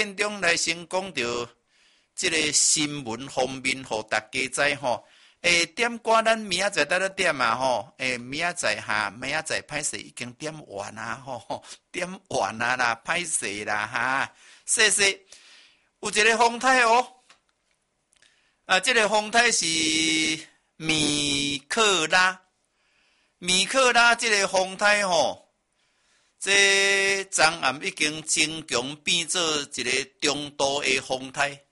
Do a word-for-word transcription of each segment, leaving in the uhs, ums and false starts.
片中来先讲到即个新闻方面，互大家知吼。诶，点歌咱明仔载得咧点啊吼。诶，明仔载哈，明仔载歹势已经点完啊吼，点完啊啦，歹势啦哈。谢谢。有一个风台哦，啊，这个风台是米克拉，米克拉这个风台吼。这昨暗已经增强变做一个中度的风台。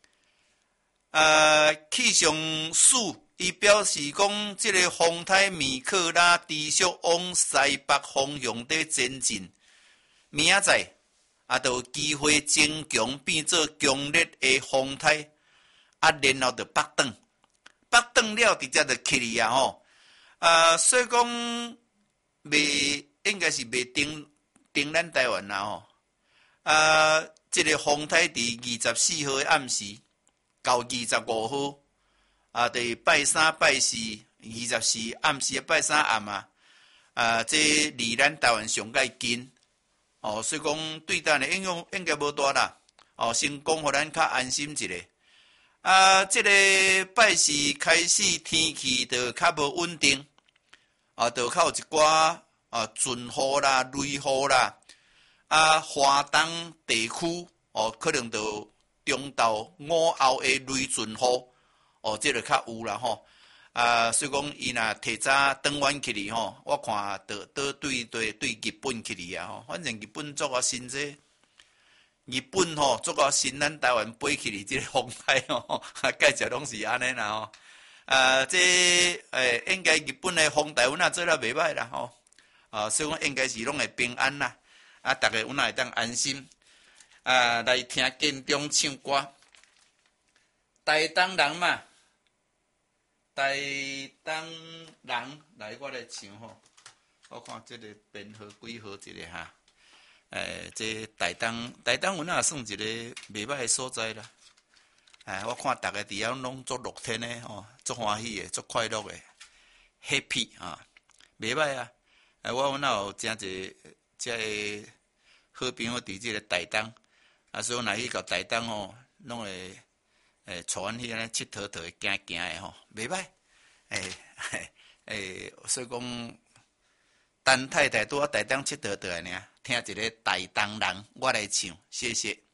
呃，气象署伊表示讲，这个风台米克拉持续往西北方向在前进，明仔载啊，就有机会增强变做强烈的风台，啊，然后就北转，北转了直接就起去啊吼。啊，所以讲未。应该是袂顶顶咱台湾啦吼，啊，这个风台伫二十四号的暗时到二十五號，啊，第拜三拜四二十四暗時拜三暗啊，啊，這離咱台灣上界近，哦，所以講對咱的影響應該無大啦，哦，先講互咱較安心一下。啊，這個拜四開始天氣就較無穩定，啊，就較有一寡。啊，陣雨啦、雷雨啦，啊，華東地區哦，可能就中到午後的雷陣雨，哦，這個較有啦吼。啊，所以講伊若提早轉彎起嚟吼，我看倒倒對對對日本起嚟啊吼，反正日本做啊新這，日本吼做啊新咱台灣飛起嚟，這個風台吼，介紹攏是安尼啦吼。啊，這誒應該日本的風台，阮也做得袂歹啦吼。啊，所以講應該是攏會平安啦，啊，大家有哪會當安心，啊，來聽建中唱歌，台東人嘛，台東人來我來唱吼，我看這個編號幾號一個哈，誒，這台東台東阮也算一個袂歹的所在啦，誒，我看大家佇遐攏做樂天的吼，做歡喜的，做快樂的 ，happy 啊，袂歹啊。哎，我阮哪有真侪遮個好朋友佇即個台東，啊，所以若去到台東吼，攏會誒帶阮去安尼佚佗佗行行的吼，袂歹。誒誒，所以講，陳太太拄啊台東佚佗佗爾，聽一個台東人，我來唱，謝謝。